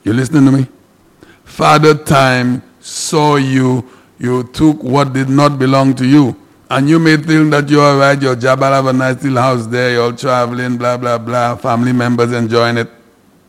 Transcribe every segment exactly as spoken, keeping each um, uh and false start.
You listening to me? Father Time saw you. You took what did not belong to you. And you may think that you're all right, your job, I'll have a nice little house there, you're all traveling, blah, blah, blah, family members enjoying it.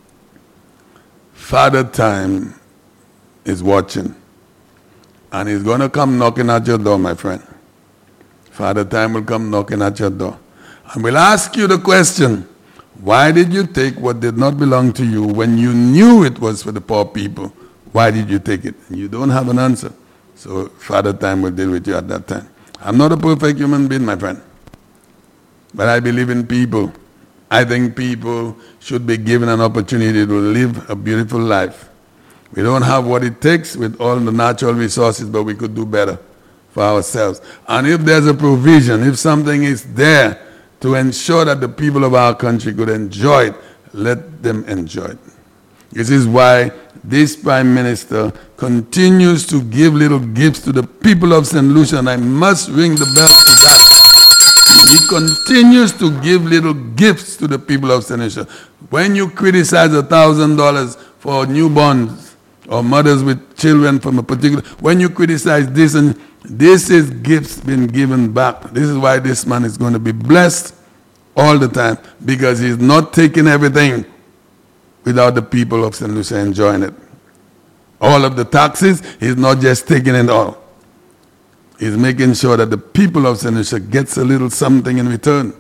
Father Time is watching. And he's going to come knocking at your door, my friend. Father Time will come knocking at your door. And will ask you the question, why did you take what did not belong to you when you knew it was for the poor people? Why did you take it? And you don't have an answer. So Father Time will deal with you at that time. I'm not a perfect human being, my friend. But I believe in people. I think people should be given an opportunity to live a beautiful life. We don't have what it takes with all the natural resources, but we could do better for ourselves. And if there's a provision, if something is there to ensure that the people of our country could enjoy it, let them enjoy it. This is why this Prime Minister continues to give little gifts to the people of Saint Lucia, and I must ring the bell to that. He continues to give little gifts to the people of Saint Lucia. When you criticize a thousand dollars for newborns or mothers with children from a particular, when you criticize this, and this is gifts being given back. This is why this man is going to be blessed all the time, because he's not taking everything without the people of Saint Lucia enjoying it. All of the taxes, he's not just taking it all. He's making sure that the people of Saint Lucia gets a little something in return.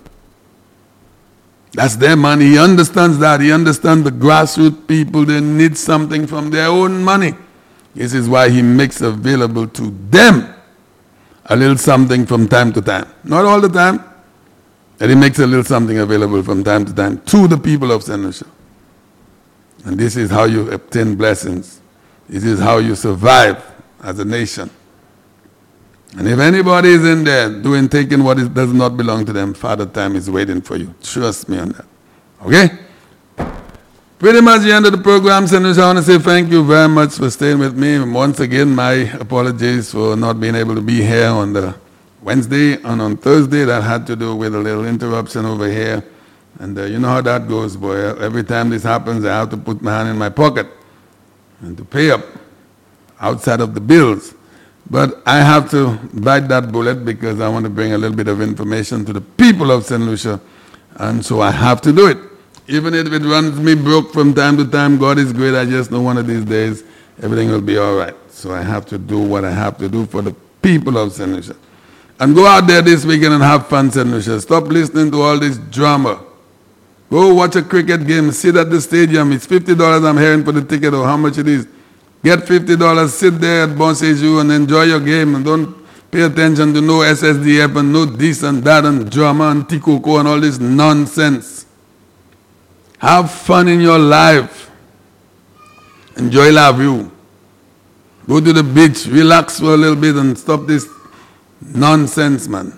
That's their money. He understands that. He understands the grassroots people, they need something from their own money. This is why he makes available to them a little something from time to time. Not all the time, but he makes a little something available from time to time to the people of Saint Lucia. And this is how you obtain blessings. This is how you survive as a nation. And if anybody is in there doing, taking what is, does not belong to them, Father Time is waiting for you. Trust me on that. Okay? Pretty much the end of the program, Senators. I want to say thank you very much for staying with me. Once again, my apologies for not being able to be here on the Wednesday and on Thursday. That had to do with a little interruption over here. And uh, you know how that goes, boy. Every time this happens, I have to put my hand in my pocket and to pay up outside of the bills. But I have to bite that bullet because I want to bring a little bit of information to the people of Saint Lucia. And so I have to do it. Even if it runs me broke from time to time, God is great. I just know one of these days everything will be all right. So I have to do what I have to do for the people of Saint Lucia. And go out there this weekend and have fun, Saint Lucia. Stop listening to all this drama. Go watch a cricket game. Sit at the stadium. It's fifty dollars I'm hearing for the ticket, or how much it is. Get fifty dollars, sit there at Bon Séjour and enjoy your game, and don't pay attention to no S S D F and no this and that and drama and tikoko and all this nonsense. Have fun in your life. Enjoy la view. Go to the beach, relax for a little bit and stop this nonsense, man.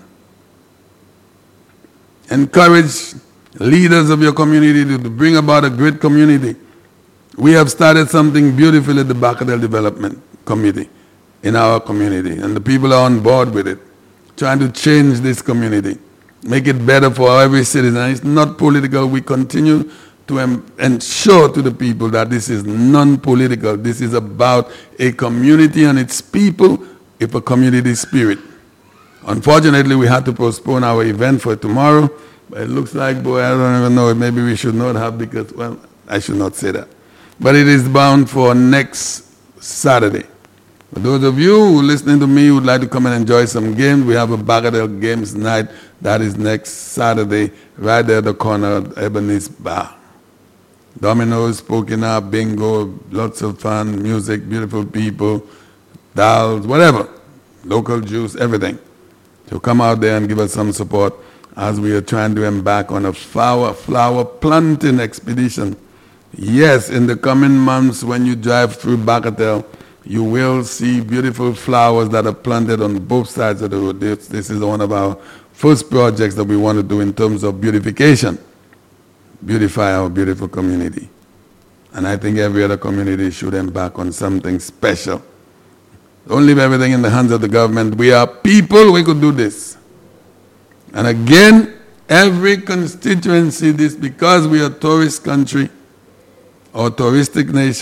Encourage leaders of your community to bring about a great community. We have started something beautiful at the Bacadel Development Committee in our community, and the people are on board with it, trying to change this community, make it better for every citizen. It's not political. We continue to ensure to the people that this is non-political. This is about a community and its people with a community spirit. Unfortunately, we had to postpone our event for tomorrow, but it looks like, boy, I don't even know, maybe we should not have, because, well, I should not say that. But it is bound for next Saturday. For those of you who are listening to me who would like to come and enjoy some games, we have a Bacadel Games Night. That is next Saturday, right there at the corner of Ebony's Bar. Dominoes, poker, bingo, lots of fun, music, beautiful people, dolls, whatever, local juice, everything. So come out there and give us some support as we are trying to embark on a flower, flower planting expedition. Yes, in the coming months when you drive through Bacadel, you will see beautiful flowers that are planted on both sides of the road. This, this is one of our first projects that we want to do in terms of beautification. Beautify our beautiful community. And I think every other community should embark on something special. Don't leave everything in the hands of the government. We are people, we could do this. And again, every constituency, this because we are a tourist country or touristic nation,